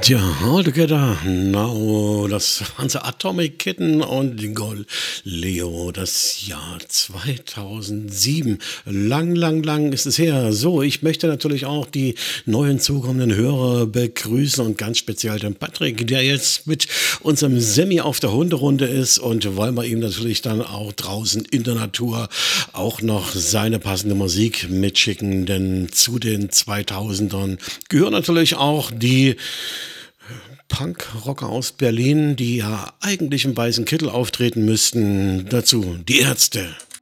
Tja, all together now, das ganze Atomic Kitten und Leo, das Jahr 2007. Lang ist es her. So, ich möchte natürlich auch die neuen zukommenden Hörer begrüßen und ganz speziell den Patrick, der jetzt mit unserem Semi auf der Hunderunde ist, und wollen wir ihm natürlich dann auch draußen in der Natur auch noch seine passende Musik mitschicken, denn zu den 2000ern gehören natürlich auch die Punk-Rocker aus Berlin, die ja eigentlich im weißen Kittel auftreten müssten. Dazu die Ärzte.